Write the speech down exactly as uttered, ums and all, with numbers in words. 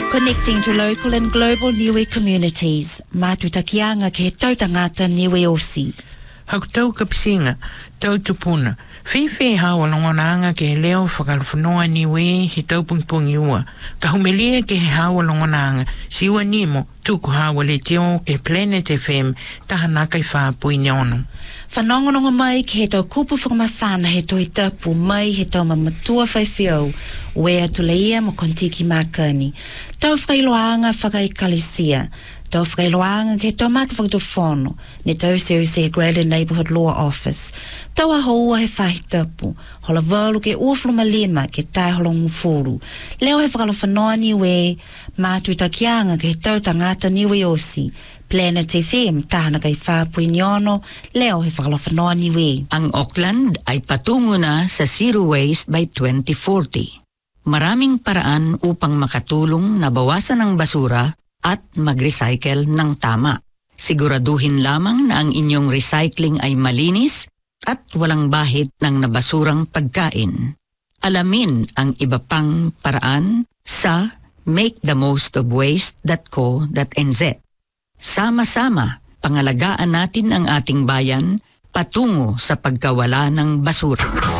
Connecting to local and global Niue communities. Matutakianga ke tautangata Niue Osi. Hau tau kapisinga, tau tupuna. Whiwhi hawa longonanga ke leo whakalwhanoa Niue he tau pungpungi ua. Ka humelia ke he hawa longonanga, siwa nimo tuku hawa le teo ke Planet F M tahana kai whapui nyono. Whanongononga mai ki he tau kupu whakamawhana he toi tapu mai he tau mamatua whaiwhiau wea tuleia mo kontiki makani. Tau whailoanga whakaikalisia. Tau whailoanga ke tau mata whakatofono ne tau series he Graded Neighbourhood Law Office. Tau a hoa he whahi tapu. Hola walu ke uafluma lima ke tai holongu furu. Leo he whakalawhanoa Niue mātu takianga ke he tau tangata Niue Osi. Planet F M, tahana kay Whapui Nyono, leo he whakalawhanoa Niue. Ang Auckland ay patungo na sa zero waste by twenty forty. Maraming paraan upang makatulong na bawasan ang basura at mag-recycle ng tama. Siguraduhin lamang na ang inyong recycling ay malinis at walang bahid ng nabasurang pagkain. Alamin ang iba pang paraan sa make the most of waste dot co dot n z. Sama-sama, pangalagaan natin ang ating bayan patungo sa pagkawala ng basura.